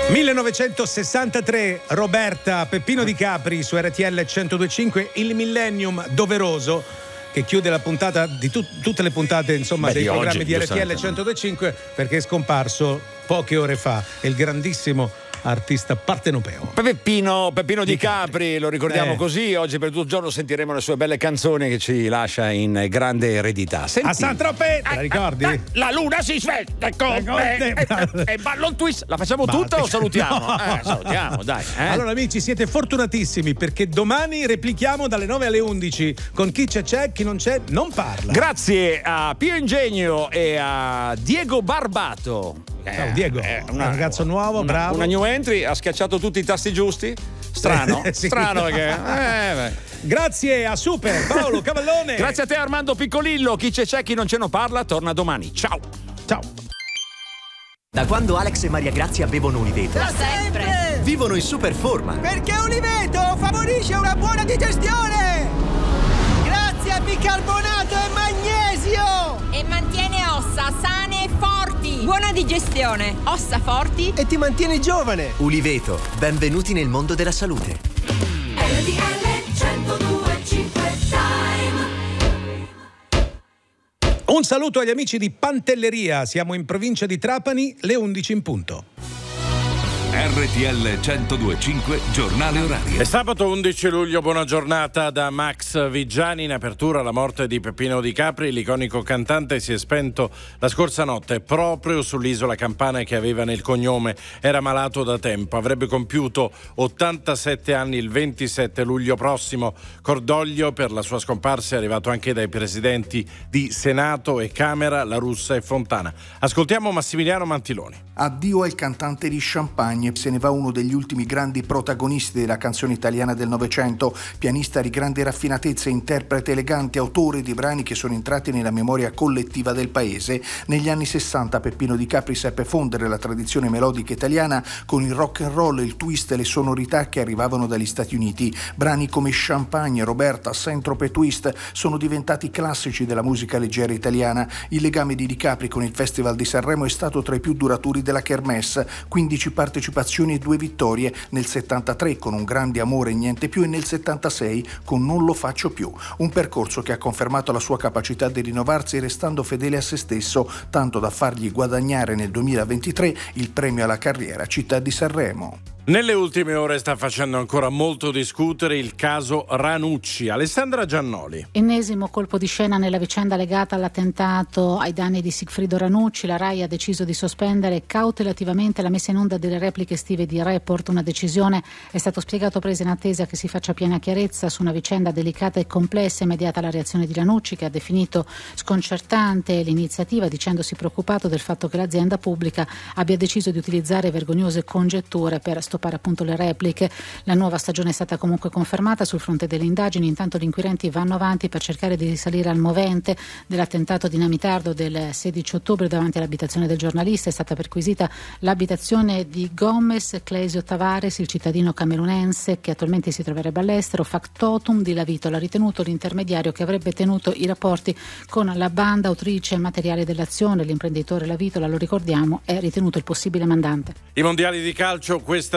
1963, Roberta, Peppino Di Capri su RTL 102.5, il Millennium doveroso che chiude la puntata di tutte le puntate, insomma, dei programmi di RTL 102.5, perché è scomparso poche ore fa il grandissimo artista partenopeo Peppino Di Capri, lo ricordiamo così. Oggi per tutto il giorno sentiremo le sue belle canzoni che ci lascia in grande eredità. Senti. A Saint-Tropez, la ricordi? La luna si sveglia con me e ballo il twist. La facciamo tutta o salutiamo? No. Salutiamo, dai. Allora amici, siete fortunatissimi perché domani replichiamo dalle 9 alle 11 con chi c'è, chi non c'è, non parla. Grazie a Pio Ingegno e a Diego Barbato. Ciao Diego, un ragazzo nuovo, bravo. Una new entry, ha schiacciato tutti i tasti giusti. Strano, sì. Strano perché. Grazie a Super Paolo Cavallone. Grazie a te Armando Piccolillo. Chi c'è, chi non ce ne parla, torna domani. Ciao. Da quando Alex e Maria Grazia bevono Uliveto, Da sempre! vivono in super forma. Perché Uliveto favorisce una buona digestione! Grazie a bicarbonato e magnesio! E mantiene ossa sane e forti. Buona digestione, ossa forti. E ti mantiene giovane! Uliveto, benvenuti nel mondo della salute. RTL 102.5 Un saluto agli amici di Pantelleria, siamo in provincia di Trapani, le 11 in punto. RTL 102.5 giornale orario. È sabato 11 luglio, buona giornata da Max Vigiani. In apertura la morte di Peppino Di Capri, l'iconico cantante si è spento la scorsa notte proprio sull'isola Campana che aveva nel cognome. Era malato da tempo, avrebbe compiuto 87 anni il 27 luglio prossimo. Cordoglio per la sua scomparsa è arrivato anche dai presidenti di Senato e Camera, La Russa e Fontana. Ascoltiamo Massimiliano Mantiloni. Addio al cantante di Champagne, se ne va uno degli ultimi grandi protagonisti della canzone italiana del Novecento, pianista di grande raffinatezza, interprete elegante, autore di brani che sono entrati nella memoria collettiva del paese. Negli anni 60 Peppino Di Capri seppe fondere la tradizione melodica italiana con il rock and roll, il twist e le sonorità che arrivavano dagli Stati Uniti. Brani come Champagne, Roberta, Saint-Tropez Twist sono diventati classici della musica leggera italiana. Il legame di Di Capri con il Festival di Sanremo è stato tra i più duraturi della Kermesse, 15 partecipazioni e 2 vittorie, nel 73 con Un grande amore e niente più e nel 76 con Non lo faccio più. Un percorso che ha confermato la sua capacità di rinnovarsi restando fedele a se stesso, tanto da fargli guadagnare nel 2023 il premio alla carriera Città di Sanremo. Nelle ultime ore sta facendo ancora molto discutere il caso Ranucci. Alessandra Giannoli. Ennesimo colpo di scena nella vicenda legata all'attentato ai danni di Sigfrido Ranucci. La RAI ha deciso di sospendere cautelativamente la messa in onda delle repliche estive di Report. Una decisione, è stato spiegato, presa in attesa che si faccia piena chiarezza su una vicenda delicata e complessa. Immediata la reazione di Ranucci, che ha definito sconcertante l'iniziativa, dicendosi preoccupato del fatto che l'azienda pubblica abbia deciso di utilizzare vergognose congetture per stoppare appunto le repliche. La nuova stagione è stata comunque confermata sul fronte delle indagini. Intanto gli inquirenti vanno avanti per cercare di risalire al movente dell'attentato dinamitardo del 16 ottobre davanti all'abitazione del giornalista. È stata perquisita l'abitazione di Gomez Clesio Tavares, il cittadino camerunense che attualmente si troverebbe all'estero. Factotum di Lavito l'ha ritenuto l'intermediario che avrebbe tenuto i rapporti con la banda autrice materiale dell'azione. L'imprenditore Lavitola, lo ricordiamo, è ritenuto il possibile mandante. I mondiali di calcio questa